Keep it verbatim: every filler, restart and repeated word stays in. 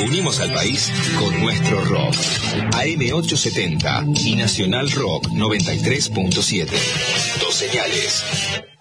Unimos al país con nuestro rock. A M ochocientos setenta y Nacional Rock noventa y tres punto siete. Dos señales.